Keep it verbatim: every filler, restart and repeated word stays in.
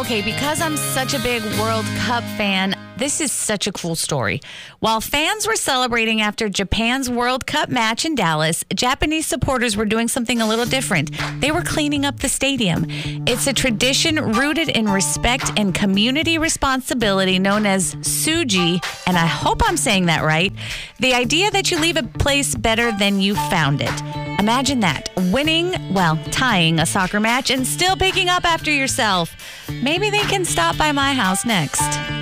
Okay, because I'm such a big World Cup fan, this is such a cool story. While fans were celebrating after Japan's World Cup match in Dallas, Japanese supporters were doing something a little different. They were cleaning up the stadium. It's a tradition rooted in respect and community responsibility known as Tsuji, and I hope I'm saying that right. The idea that you leave a place better than you found it. Imagine that, winning, well, tying a soccer match and still picking up after yourself. Maybe they can stop by my house next.